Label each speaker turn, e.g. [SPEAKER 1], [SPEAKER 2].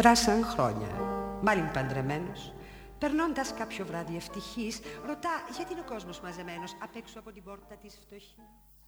[SPEAKER 1] Περάσαν χρόνια. Μάλλον παντρεμένος, περνώντας κάποιο βράδυ ευτυχής, ρωτά γιατί είναι ο κόσμος μαζεμένος απ' έξω από την πόρτα της φτωχής.